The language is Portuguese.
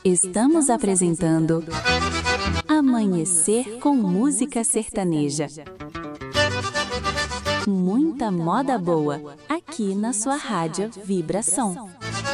Estamos apresentando Amanhecer com Música Sertaneja. Muita moda boa aqui na sua rádio Vibração.